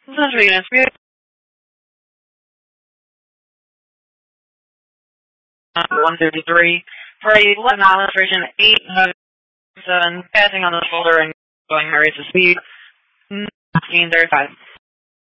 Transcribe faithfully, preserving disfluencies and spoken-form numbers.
Central Units, one fifty-three for a eleven miles version eight seven, passing on the shoulder and going higher rate of speed, nineteen thirty-five.